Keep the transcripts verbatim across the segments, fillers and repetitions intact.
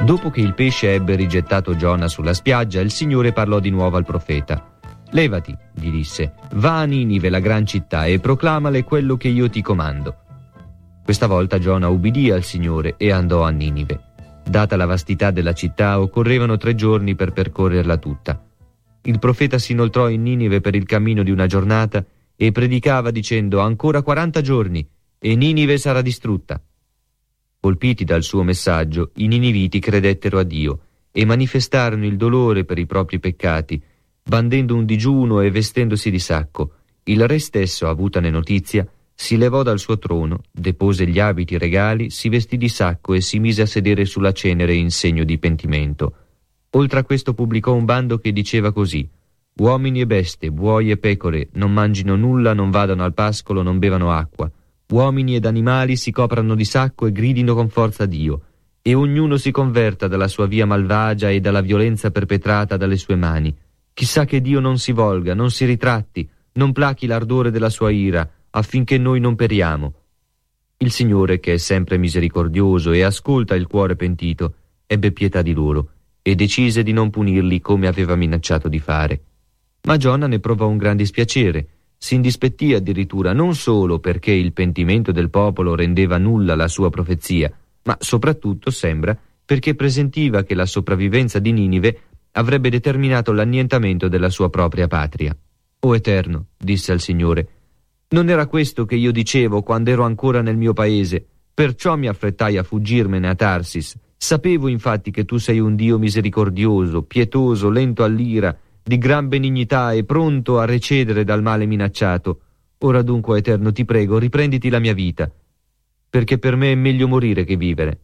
Dopo che il pesce ebbe rigettato Giona sulla spiaggia, il Signore parlò di nuovo al profeta. «Levati», gli disse, «va a Ninive, la gran città, e proclamale quello che io ti comando». Questa volta Giona ubbidì al Signore e andò a Ninive. Data la vastità della città, occorrevano tre giorni per percorrerla tutta. Il profeta si inoltrò in Ninive per il cammino di una giornata e predicava dicendo: «Ancora quaranta giorni e Ninive sarà distrutta». Colpiti dal suo messaggio, i niniviti credettero a Dio e manifestarono il dolore per i propri peccati, bandendo un digiuno e vestendosi di sacco. Il re stesso, avutane notizia, si levò dal suo trono, depose gli abiti regali, si vestì di sacco e si mise a sedere sulla cenere in segno di pentimento. Oltre a questo pubblicò un bando che diceva così: «Uomini e bestie, buoi e pecore, non mangino nulla, non vadano al pascolo, non bevano acqua. Uomini ed animali si coprano di sacco e gridino con forza a Dio, e ognuno si converta dalla sua via malvagia e dalla violenza perpetrata dalle sue mani. Chissà che Dio non si volga, non si ritratti, non plachi l'ardore della sua ira, affinché noi non periamo». Il Signore, che è sempre misericordioso e ascolta il cuore pentito, ebbe pietà di loro e decise di non punirli come aveva minacciato di fare. Ma Giona ne provò un gran dispiacere. Si indispettì addirittura, non solo perché il pentimento del popolo rendeva nulla la sua profezia, ma soprattutto, sembra, perché presentiva che la sopravvivenza di Ninive avrebbe determinato l'annientamento della sua propria patria. «O Eterno», disse al Signore, «non era questo che io dicevo quando ero ancora nel mio paese, perciò mi affrettai a fuggirmene a Tarsis. Sapevo infatti che tu sei un Dio misericordioso, pietoso, lento all'ira, di gran benignità e pronto a recedere dal male minacciato. Ora dunque, Eterno, ti prego, riprenditi la mia vita, perché per me è meglio morire che vivere».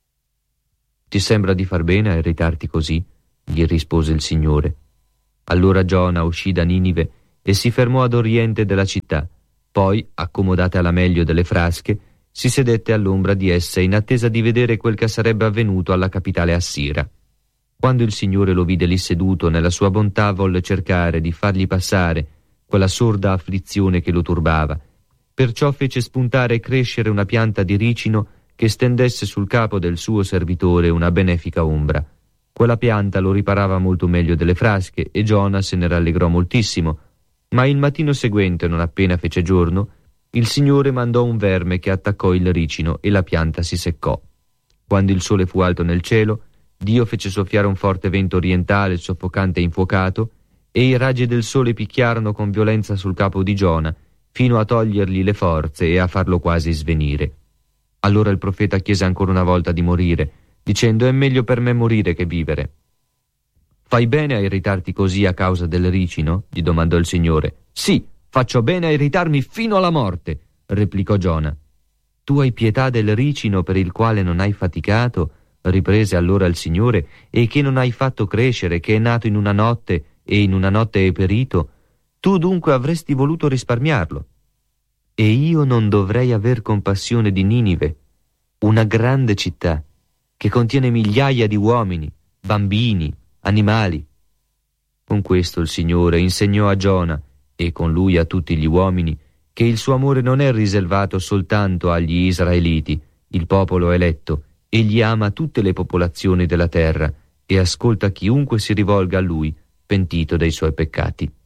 «Ti sembra di far bene a irritarti così?» gli rispose il Signore. Allora Giona uscì da Ninive e si fermò ad oriente della città. Poi, accomodate alla meglio delle frasche, si sedette all'ombra di esse in attesa di vedere quel che sarebbe avvenuto alla capitale assira. Quando il Signore lo vide lì seduto, nella sua bontà volle cercare di fargli passare quella sorda afflizione che lo turbava. Perciò fece spuntare e crescere una pianta di ricino che stendesse sul capo del suo servitore una benefica ombra. Quella pianta lo riparava molto meglio delle frasche e Giona se ne rallegrò moltissimo. Ma il mattino seguente, non appena fece giorno, il Signore mandò un verme che attaccò il ricino e la pianta si seccò. Quando il sole fu alto nel cielo, Dio fece soffiare un forte vento orientale soffocante e infuocato, e i raggi del sole picchiarono con violenza sul capo di Giona, fino a togliergli le forze e a farlo quasi svenire. Allora il profeta chiese ancora una volta di morire, dicendo: «È meglio per me morire che vivere». «Fai bene a irritarti così a causa del ricino?» gli domandò il Signore. «Sì, faccio bene a irritarmi fino alla morte», replicò Giona. «Tu hai pietà del ricino per il quale non hai faticato?» riprese allora il Signore, «e che non hai fatto crescere, che è nato in una notte e in una notte è perito. Tu dunque avresti voluto risparmiarlo. E io non dovrei aver compassione di Ninive, una grande città che contiene migliaia di uomini, bambini, animali». Con questo il Signore insegnò a Giona, e con lui a tutti gli uomini, che il suo amore non è riservato soltanto agli Israeliti, il popolo eletto. Egli ama tutte le popolazioni della terra e ascolta chiunque si rivolga a lui, pentito dei suoi peccati.